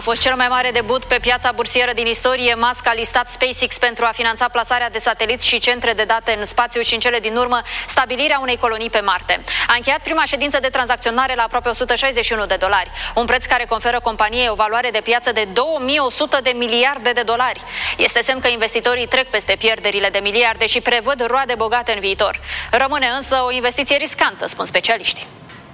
A fost cel mai mare debut pe piața bursieră din istorie. Musk a listat SpaceX pentru a finanța plasarea de sateliți și centre de date în spațiu și în cele din urmă stabilirea unei colonii pe Marte. A încheiat prima ședință de tranzacționare la aproape $161, un preț care conferă companiei o valoare de piață de 2100 de miliarde de dolari. Este semn că investitorii trec peste pierderile de miliarde și prevăd roade bogate în viitor. Rămâne însă o investiție riscantă, spun specialiștii.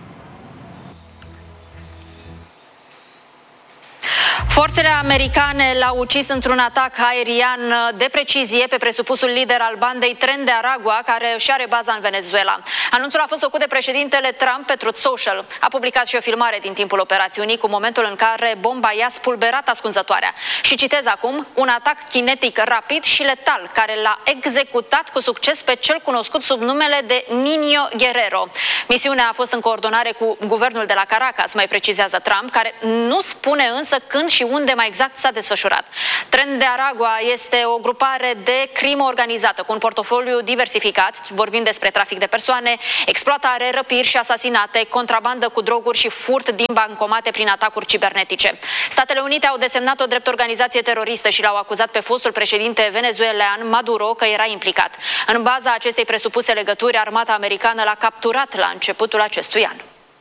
Forțele americane l-au ucis într-un atac aerian de precizie pe presupusul lider al bandei Tren de Aragua, care își are baza în Venezuela. Anunțul a fost făcut de președintele Trump pe Truth Social. A publicat și o filmare din timpul operațiunii cu momentul în care bomba i-a spulberat ascunzătoarea. Și citez acum: un atac kinetic rapid și letal care l-a executat cu succes pe cel cunoscut sub numele de Niño Guerrero. Misiunea a fost în coordonare cu guvernul de la Caracas, mai precizează Trump, care nu spune însă când și unde mai exact s-a desfășurat. Tren de Aragua este o grupare de crimă organizată cu un portofoliu diversificat. Vorbim despre trafic de persoane, exploatare, răpiri și asasinate, contrabandă cu droguri și furt din bancomate prin atacuri cibernetice. Statele Unite au desemnat-o drept organizație teroristă și l-au acuzat pe fostul președinte venezuelan Maduro că era implicat. În baza acestei presupuse legături, armata americană l-a capturat la începutul acestui an.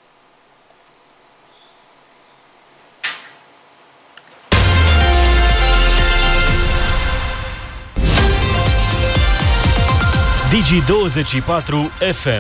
Digi24 FM.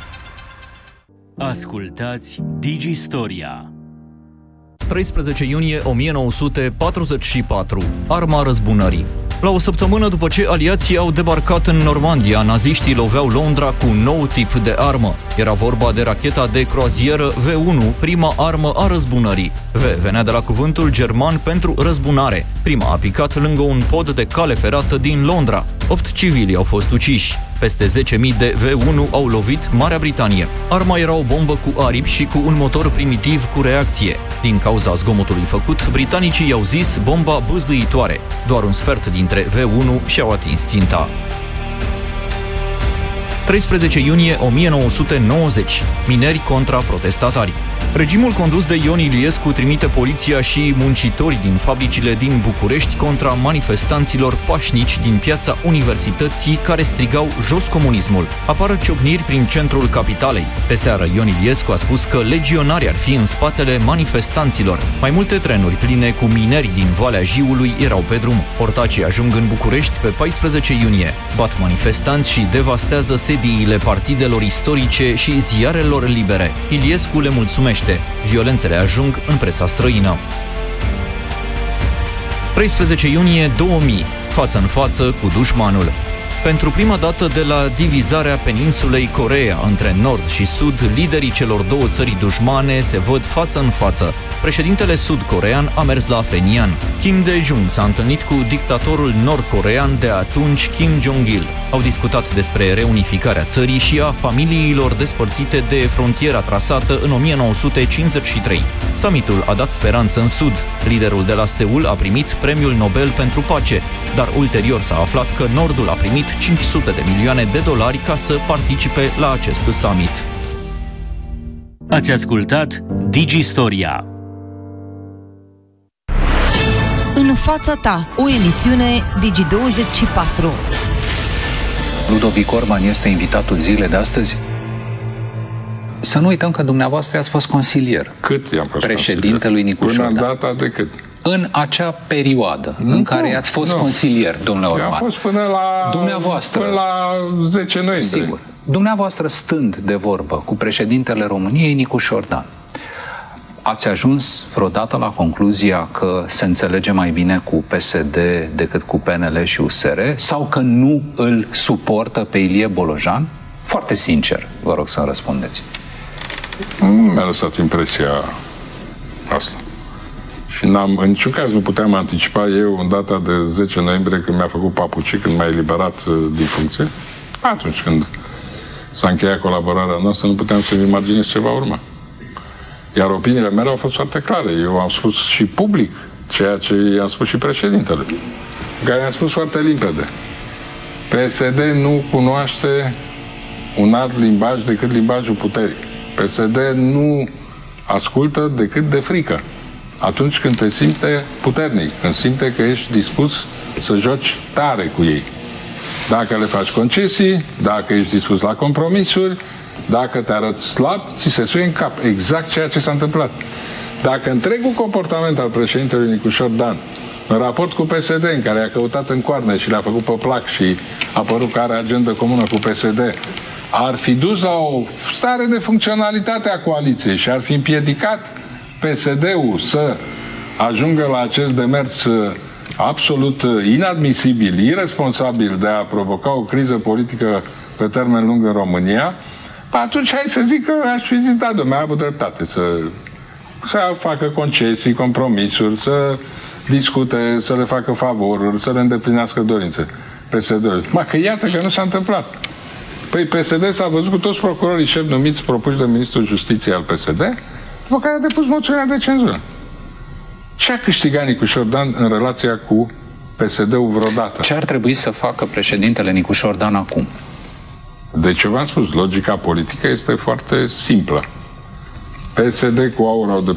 Ascultați Digistoria. 13 iunie 1944. Arma răzbunării. La o săptămână după ce aliații au debarcat în Normandia, naziștii loveau Londra cu un nou tip de armă. Era vorba de racheta de croazieră V1, prima armă a răzbunării. V venea de la cuvântul german pentru răzbunare. Prima a picat lângă un pod de cale ferată din Londra. 8 civili au fost uciși. Peste 10.000 de V1 au lovit Marea Britanie. Arma era o bombă cu aripi și cu un motor primitiv cu reacție. Din cauza zgomotului făcut, britanicii i-au zis bomba bâzâitoare. Doar un sfert dintre V1 și-au atins ținta. 13 iunie 1990. Mineri contra protestatari. Regimul condus de Ion Iliescu trimite poliția și muncitorii din fabricile din București contra manifestanților pașnici din piața Universității care strigau jos comunismul. Apar ciocniri prin centrul capitalei. Pe seară, Ion Iliescu a spus că legionari ar fi în spatele manifestanților. Mai multe trenuri pline cu mineri din Valea Jiului erau pe drum. Portacii ajung în București pe 14 iunie. Bat manifestanți și devastează sediile partidelor istorice și ziarelor libere. Iliescu le mulțumește. Violențele ajung în presa străină. 13 iunie 2000. Față în față cu dușmanul. Pentru prima dată de la divizarea peninsulei Coreea între nord și sud, liderii celor două țări dușmane se văd față în față. Președintele sud-corean a mers la Phenian. Kim Dae-jung s-a întâlnit cu dictatorul nord-corean de atunci, Kim Jong-il. Au discutat despre reunificarea țării și a familiilor despărțite de frontiera trasată în 1953. Summitul a dat speranță în sud. Liderul de la Seul a primit premiul Nobel pentru pace, dar ulterior s-a aflat că nordul a primit $500 de milioane ca să participe la acest summit. Ați ascultat Digistoria. În fața ta, o emisiune Digi24. Ludovic Orban este invitatul zilei de astăzi. Să nu uităm că dumneavoastră ați fost consilier. Cât i-am fost președintelui Nicu Șordan. Până data de cât? În acea perioadă în care ați fost consilier, domnule Orban. Am fost până la, dumneavoastră, până la 10 noiembrie. Sigur. Dumneavoastră stând de vorbă cu președintele României, Nicu Șordan, ați ajuns vreodată la concluzia că se înțelege mai bine cu PSD decât cu PNL și USR? Sau că nu îl suportă pe Ilie Bolojan? Foarte sincer, vă rog să-mi răspundeți. Nu mi-a lăsat impresia asta. Și în niciun caz nu puteam anticipa eu în data de 10 noiembrie când mi-a făcut papucii, când m-a eliberat din funcție. Atunci când s-a încheiat colaborarea noastră, nu puteam să-mi imaginez ce va urma. Iar opiniile mele au fost foarte clare. Eu am spus și public ceea ce i-am spus și președintele, care i-am spus foarte limpede. PSD nu cunoaște un alt limbaj decât limbajul puterii. PSD nu ascultă decât de frică. atunci când te simte puternic, când simte că ești dispus să joci tare cu ei. Dacă le faci concesii, dacă ești dispus la compromisuri, dacă te arăți slab, ți se suie în cap. Exact ceea ce s-a întâmplat. Dacă întregul comportament al președintelui Nicușor Dan, în raport cu PSD, în care a căutat în coarne și le-a făcut pe plac și a părut că are agendă comună cu PSD, ar fi dus la o stare de funcționalitate a coaliției și ar fi împiedicat PSD-ul să ajungă la acest demers absolut inadmisibil, irresponsabil de a provoca o criză politică pe termen lung în România, atunci hai să zic că aș fi zis, da, dom'le, a avut dreptate să facă concesii, compromisuri, să discute, să le facă favoruri, să le îndeplinească dorințe PSD-ului. Că iată că nu s-a întâmplat. Păi PSD s-a văzut cu toți procurorii șefi numiți propuși de Ministrul Justiției al PSD, după care a depus moțiunea de cenzură. Ce a câștigat Nicușor Dan în relația cu PSD-ul vreodată? Ce ar trebui să facă președintele Nicușor Dan acum? Deci eu v-am spus, logica politică este foarte simplă. PSD cu aura de